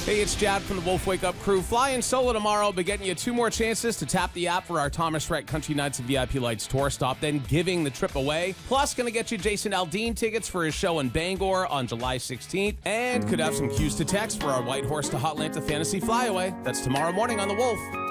Hey, it's Chad from the Wolf Wake Up crew. Flying solo tomorrow, but getting you 2 more chances to tap the app for our Thomas Rhett Country Nights and VIP Lights tour stop, then giving the trip away. Plus, going to get you Jason Aldean tickets for his show in Bangor on July 16th, and could have some cues to text for our White Horse to Hotlanta Fantasy Flyaway. That's tomorrow morning on The Wolf.